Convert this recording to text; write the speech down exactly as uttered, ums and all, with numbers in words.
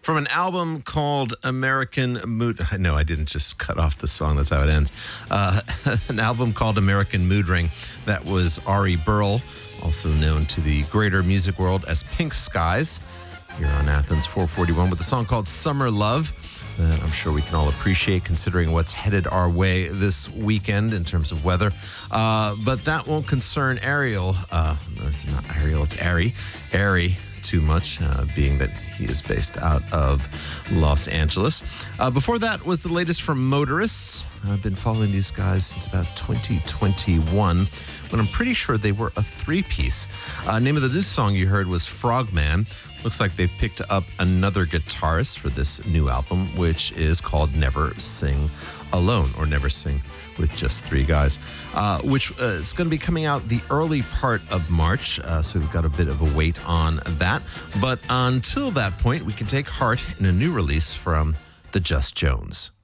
from an album called American Mood. No, I didn't just cut off the song. That's how it ends. Uh, an album called American Mood Ring. That was Ari Burl, also known to the greater music world as Pink Skies, here on Athens four forty-one with a song called Summer Love that I'm sure we can all appreciate considering what's headed our way this weekend in terms of weather. Uh, but that won't concern Ariel. Uh, no, it's not Ariel, it's Ari. Ari too much, uh, being that he is based out of Los Angeles. Uh, before that was the latest from Motorists. I've been following these guys since about twenty twenty-one, when I'm pretty sure they were a three-piece. Uh, name of the new song you heard was Frogman. Looks like they've picked up another guitarist for this new album, which is called Never Sing Alone, or Never Sing with Just Three Guys, uh, which uh, is going to be coming out the early part of March, uh, so we've got a bit of a wait on that. But until that point, we can take heart in a new release from the Just Jones.